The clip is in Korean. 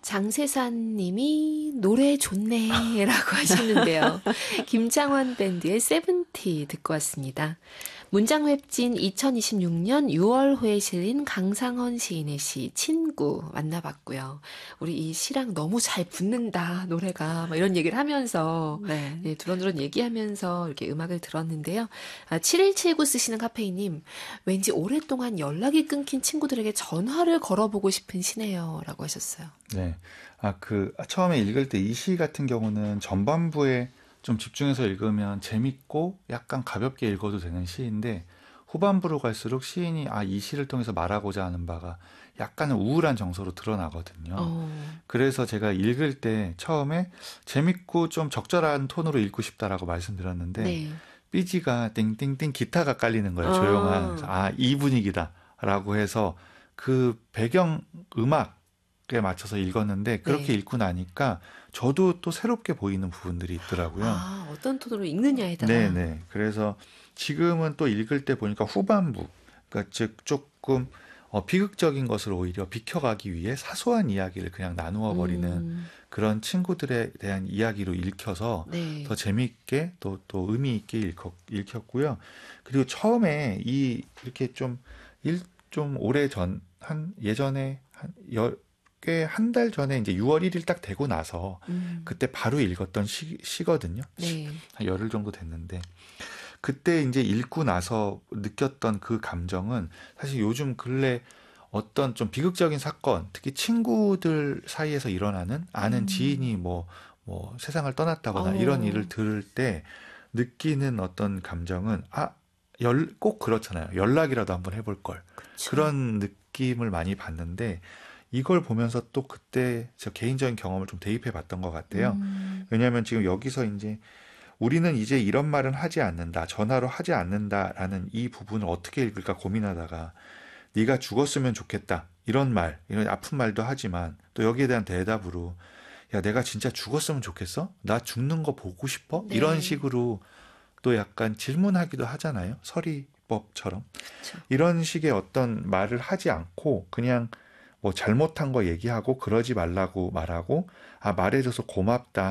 장세산 님이 노래 좋네 라고 하시는데요. 김창완 밴드의 세븐티 듣고 왔습니다. 문장웹진 2026년 6월호에 실린 강상헌 시인의 시 친구 만나봤고요. 우리 이 시랑 너무 잘 붙는다 노래가 막 이런 얘기를 하면서 네. 네, 두런두런 얘기하면서 이렇게 음악을 들었는데요. 7179 쓰시는 카페이님, 왠지 오랫동안 연락이 끊긴 친구들에게 전화를 걸어보고 싶은 시네요 라고 하셨어요. 네. 처음에 읽을 때 이 시 같은 경우는 전반부에 좀 집중해서 읽으면 재밌고 약간 가볍게 읽어도 되는 시인데 후반부로 갈수록 시인이 이 시를 통해서 말하고자 하는 바가 약간은 우울한 정서로 드러나거든요. 그래서 제가 읽을 때 처음에 재밌고 좀 적절한 톤으로 읽고 싶다라고 말씀드렸는데 네. 삐지가 띵띵띵 기타가 깔리는 거예요. 조용한. 이 분위기다라고 해서 그 배경 음악에 맞춰서 읽었는데 그렇게 네. 읽고 나니까 저도 또 새롭게 보이는 부분들이 있더라고요. 어떤 톤으로 읽느냐에 따라. 네네. 그래서 지금은 또 읽을 때 보니까 후반부, 그러니까 즉 조금 비극적인 것을 오히려 비켜가기 위해 사소한 이야기를 그냥 나누어 버리는 그런 친구들에 대한 이야기로 읽혀서 네. 더 재미있게 또 의미 있게 읽혔고요. 그리고 처음에 이렇게 좀 오래 예전에 꽤 한 달 전에 이제 6월 1일 딱 되고 나서 그때 바로 읽었던 시거든요. 네. 한 열흘 정도 됐는데 그때 이제 읽고 나서 느꼈던 그 감정은 사실 요즘 근래 어떤 좀 비극적인 사건, 특히 친구들 사이에서 일어나는 아는 지인이 뭐 세상을 떠났다거나 이런 일을 들을 때 느끼는 어떤 감정은 꼭 그렇잖아요. 연락이라도 한번 해볼 걸. 그쵸. 그런 느낌을 많이 받는데 이걸 보면서 또 그때 저 개인적인 경험을 좀 대입해 봤던 것 같아요. 왜냐하면 지금 여기서 이제 우리는 이제 이런 말은 하지 않는다. 전화로 하지 않는다라는 이 부분을 어떻게 읽을까 고민하다가 네가 죽었으면 좋겠다. 이런 아픈 말도 하지만 또 여기에 대한 대답으로 야, 내가 진짜 죽었으면 좋겠어? 나 죽는 거 보고 싶어? 네. 이런 식으로 또 약간 질문하기도 하잖아요. 서리법처럼. 그쵸. 이런 식의 어떤 말을 하지 않고 그냥 뭐 잘못한 거 얘기하고 그러지 말라고 말하고 말해줘서 고맙다.